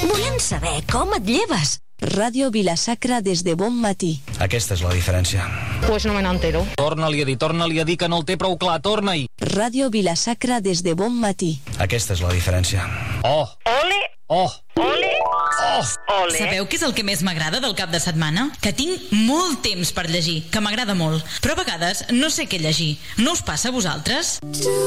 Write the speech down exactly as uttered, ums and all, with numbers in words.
Volem saber com et lleves. Ràdio Vila-sacra des de bon matí. Aquesta és la diferència. Pues no me n'entero. Torna-li a dir, torna-li a dir que no el té prou clar, torna-hi. Ràdio Vila-sacra des de bon matí. Aquesta és la diferència. Oh! Ole! Oh! Ole! Oh! Ole! Sabeu què és el que més m'agrada del cap de setmana? Que tinc molt temps per llegir, que m'agrada molt. Però a vegades no sé què llegir. No us passa a vosaltres?